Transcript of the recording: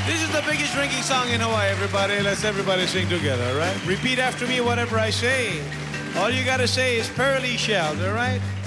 This is the biggest drinking song in Hawaii, everybody. Let's everybody sing together, all right? Repeat after me whatever I say. All you gotta say is Pearly Shells, all right?